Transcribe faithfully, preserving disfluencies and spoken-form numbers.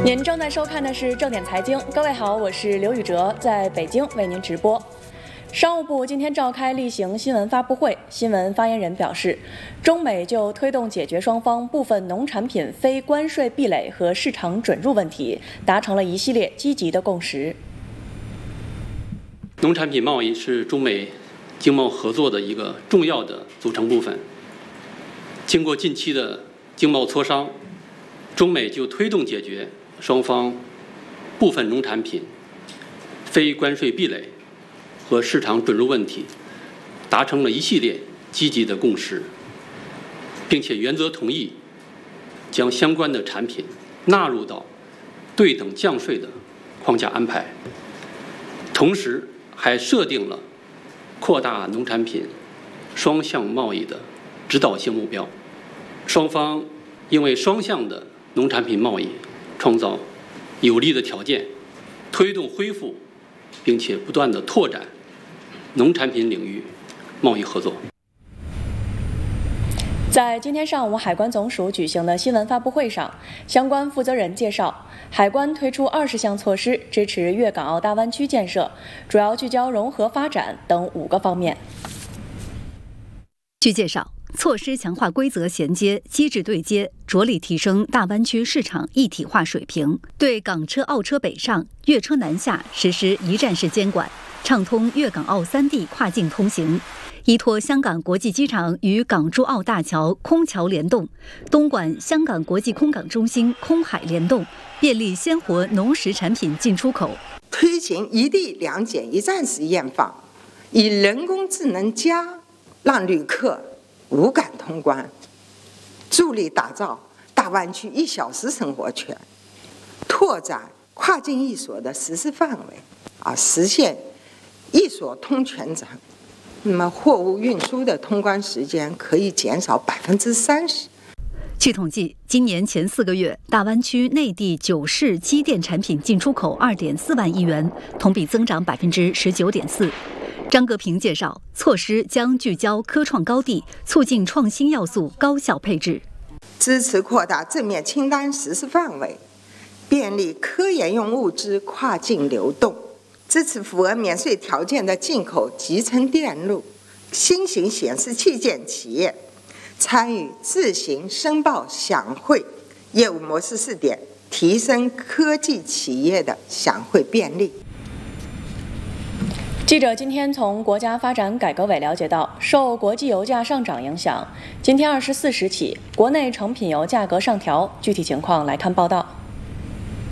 您正在收看的是正点财经，各位好，我是刘宇哲，在北京为您直播。商务部今天召开例行新闻发布会，新闻发言人表示，中美就推动解决双方部分农产品非关税壁垒和市场准入问题，达成了一系列积极的共识。 农产品贸易是中美经贸合作的一个重要的组成部分。经过近期的经贸磋商，中美就推动解决双方部分农产品非关税壁垒和市场准入问题，达成了一系列积极的共识，并且原则同意将相关的产品纳入到对等降税的框架安排，同时还设定了扩大农产品双向贸易的指导性目标。双方应为双向的农产品贸易创造有利的条件，推动恢复并且不断地拓展农产品领域贸易合作。 在今天上午海关总署举行的新闻发布会上，相关负责人介绍，海关推出二十项措施支持粤港澳大湾区建设，主要聚焦融合发展等五个方面。 据介绍，措施强化规则衔接、机制对接，着力提升大湾区市场一体化水平，对港车、澳车北上、粤车南下实施一站式监管，畅通粤港澳三地跨境通行。依托香港国际机场与港珠澳大桥空桥联动，东莞香港国际空港中心空海联动，便利鲜活农食产品进出口。 推行一地两检一站式验放，以人工智能加让旅客无感通关，助力打造大湾区一小时生活圈，拓展跨境一所的实施范围，啊，实现一所通全站。那么货物运输的通关时间可以减少百分之三十。 据统计，今年前四个月，大湾区内地九市机电产品进出口二点四万亿元，同比增长百分之十九点四。张格平介绍，措施将聚焦科创高地，促进创新要素高效配置， 支持扩大正面清单实施范围，便利科研用物资跨境流动，支持符合免税条件的进口集成电路、新型显示器件企业参与自行申报享汇业务模式试点，提升科技企业的享汇便利。 记者今天从国家发展改革委了解到，受国际油价上涨影响，今天二十四时起，国内成品油价格上调。具体情况来看报道。